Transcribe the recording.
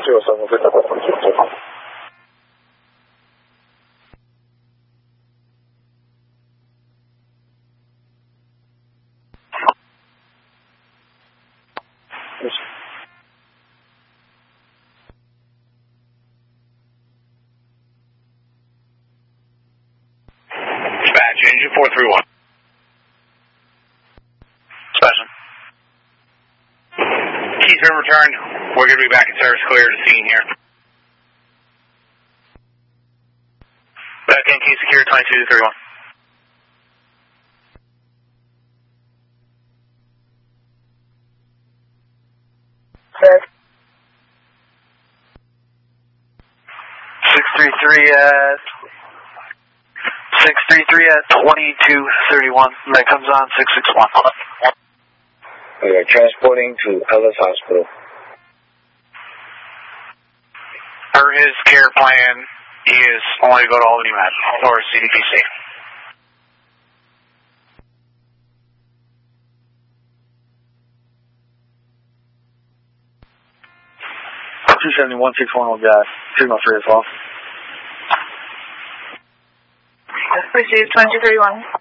Dispatch, engine 431. Special. Keys been returned. We're going to be back in service clear to scene here. Back in, key secure 2231. Check. 633 at 2231. That comes on 661. We are transporting to Ellis Hospital. Per his care plan, he is only to go to Albany Med or CDPC. 271-611 got signal 3 as well. Let's proceed 2231.